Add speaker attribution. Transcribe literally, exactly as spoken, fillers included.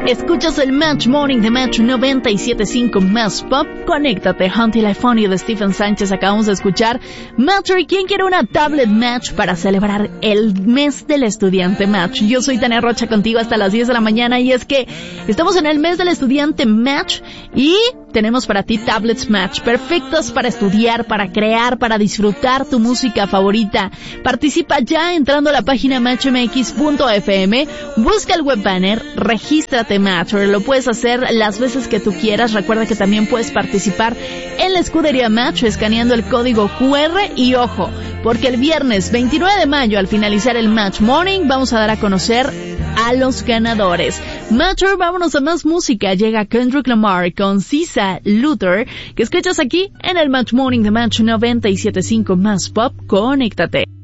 Speaker 1: Escuchas el Match Morning de Match noventa y siete punto cinco Más Pop. Conéctate, Until I Found You de Stephen Sánchez. Acabamos de escuchar Matchery. ¿Quién quiere una tablet Match para celebrar el mes del estudiante Match? Yo soy Tania Rocha contigo hasta las diez de la mañana y es que estamos en el mes del estudiante Match y tenemos para ti tablets Match, perfectas para estudiar, para crear, para disfrutar tu música favorita. Participa ya entrando a la página match m x punto f m, busca el web banner, regístrate Match, lo puedes hacer las veces que tú quieras. Recuerda que también puedes participar en la escudería Match escaneando el código cu erre y ojo, porque el viernes veintinueve de mayo al finalizar el Match Morning vamos a dar a conocer a los ganadores. Matcher, vámonos a más música. Llega Kendrick Lamar con Sisa Luther, que escuchas aquí en el Match Morning de Match noventa y siete punto cinco Más Pop. Conéctate.